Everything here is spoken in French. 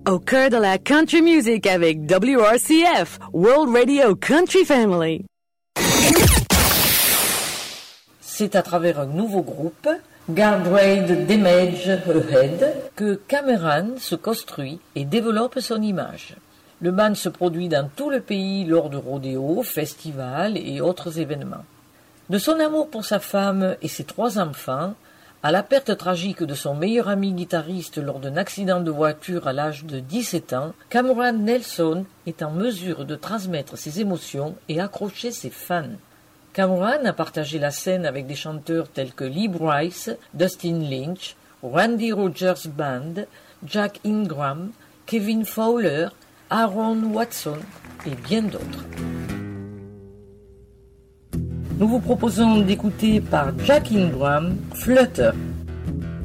Au cœur de la country music avec WRCF, World Radio Country Family. C'est à travers un nouveau groupe, Guardrail Damage Ahead, que Cameron se construit et développe son image. Le band se produit dans tout le pays lors de rodéos, festivals et autres événements. De son amour pour sa femme et ses 3 enfants, à la perte tragique de son meilleur ami guitariste lors d'un accident de voiture à l'âge de 17 ans, Cameron Nelson est en mesure de transmettre ses émotions et accrocher ses fans. Cameron a partagé la scène avec des chanteurs tels que Lee Brice, Dustin Lynch, Randy Rogers Band, Jack Ingram, Kevin Fowler, Aaron Watson et bien d'autres. Nous vous proposons d'écouter par Jack Ingram, Flutter.